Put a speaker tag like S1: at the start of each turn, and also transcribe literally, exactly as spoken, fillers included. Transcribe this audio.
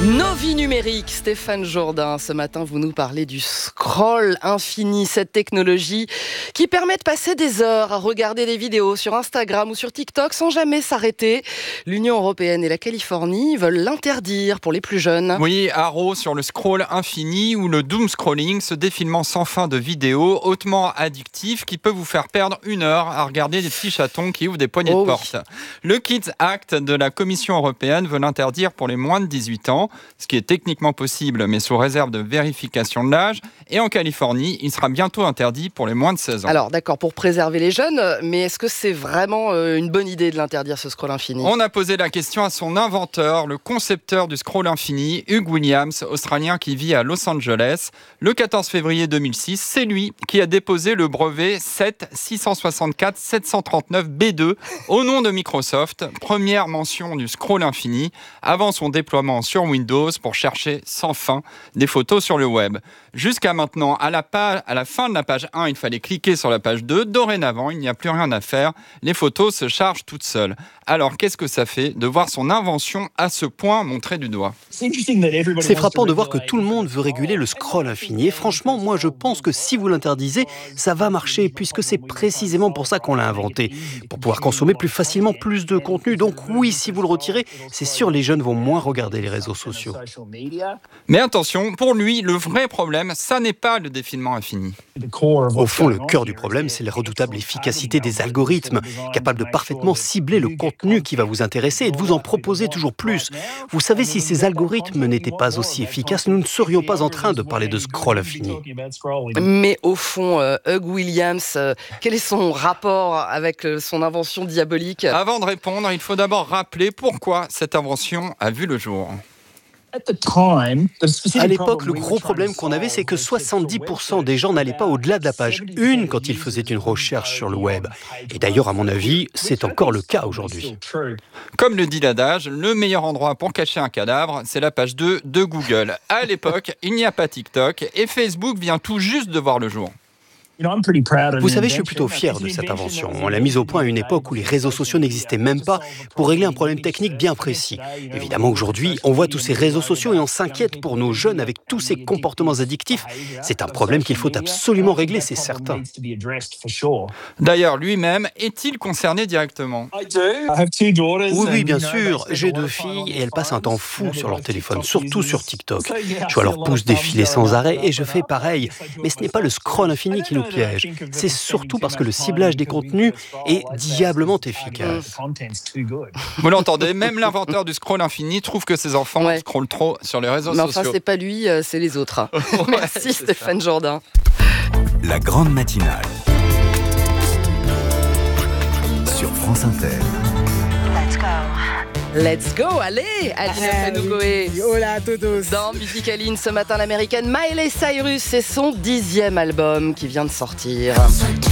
S1: Nos vies numériques, Stéphane Jourdain. Ce matin, vous nous parlez du scroll infini, cette technologie qui permet de passer des heures à regarder des vidéos sur Instagram ou sur TikTok sans jamais s'arrêter. L'Union européenne et la Californie veulent l'interdire pour les plus jeunes.
S2: Oui, haro sur le scroll infini ou le doom scrolling, ce défilement sans fin de vidéos hautement addictif qui peut vous faire perdre une heure à regarder des petits chatons qui ouvrent des poignées
S1: Oh
S2: de
S1: oui.
S2: porte. Le Kids Act de la Commission européenne veut l'interdire pour les moins de dix-huit ans. Ce qui est techniquement possible, mais sous réserve de vérification de l'âge. Et en Californie, il sera bientôt interdit pour les moins de seize ans.
S1: Alors d'accord, pour préserver les jeunes, mais est-ce que c'est vraiment euh, une bonne idée de l'interdire, ce scroll infini ?
S2: On a posé la question à son inventeur, le concepteur du scroll infini, Hugh Williams, australien qui vit à Los Angeles. Le quatorze février deux mille six, c'est lui qui a déposé le brevet sept six cent soixante-quatre sept cent trente-neuf B deux au nom de Microsoft, première mention du scroll infini, avant son déploiement sur Windows pour chercher sans fin des photos sur le web. Jusqu'à maintenant, à la, page, à la fin de la page un, il fallait cliquer sur la page deux. Dorénavant, il n'y a plus rien à faire. Les photos se chargent toutes seules. Alors, qu'est-ce que ça fait de voir son invention à ce point montrée du doigt ?
S3: C'est frappant de voir que tout le monde veut réguler le scroll infini. Et franchement, moi je pense que si vous l'interdisez, ça va marcher, puisque c'est précisément pour ça qu'on l'a inventé. Pour pouvoir consommer plus facilement plus de contenu. Donc oui, si vous le retirez, c'est sûr les jeunes vont moins regarder les réseaux sociaux.
S2: Mais attention, pour lui, le vrai problème, ça n'est pas le défilement infini.
S3: Au fond, le cœur du problème, c'est la redoutable efficacité des algorithmes, capables de parfaitement cibler le contenu qui va vous intéresser et de vous en proposer toujours plus. Vous savez, si ces algorithmes n'étaient pas aussi efficaces, nous ne serions pas en train de parler de scroll infini.
S1: Mais au fond, euh, Hugh Williams, euh, quel est son rapport avec euh, son invention diabolique ?
S2: Avant de répondre, il faut d'abord rappeler pourquoi cette invention a vu le jour.
S3: À l'époque, le gros problème qu'on avait, c'est que soixante-dix pour cent des gens n'allaient pas au-delà de la page un quand ils faisaient une recherche sur le web. Et d'ailleurs, à mon avis, c'est encore le cas aujourd'hui.
S2: Comme le dit l'adage, le meilleur endroit pour cacher un cadavre, c'est la page deux de Google. À l'époque, il n'y a pas TikTok et Facebook vient tout juste de voir le jour.
S3: Vous savez, je suis plutôt fier de cette invention. On l'a mise au point à une époque où les réseaux sociaux n'existaient même pas pour régler un problème technique bien précis. Évidemment, aujourd'hui, on voit tous ces réseaux sociaux et on s'inquiète pour nos jeunes avec tous ces comportements addictifs. C'est un problème qu'il faut absolument régler, c'est certain.
S2: D'ailleurs, lui-même, est-il concerné directement ?
S3: Oui, oui, bien sûr. J'ai deux filles et elles passent un temps fou sur leur téléphone, surtout sur TikTok. Je vois leur pouce défiler sans arrêt et je fais pareil. Mais ce n'est pas le scroll infini qui nous piège. C'est surtout parce que le ciblage des contenus est diablement efficace.
S2: Vous l'entendez, même l'inventeur du scroll infini trouve que ses enfants
S1: Ouais.
S2: scrollent trop sur les réseaux
S1: Mais enfin,
S2: sociaux.
S1: c'est pas lui, euh, c'est les autres. Merci Stéphane Jourdain.
S4: La grande matinale sur France Inter.
S1: Let's go, allez, Alina Fenougoé.
S5: Hola a todos.
S1: Dans Musicaline, ce matin, l'américaine Miley Cyrus, c'est son dixième album qui vient de sortir.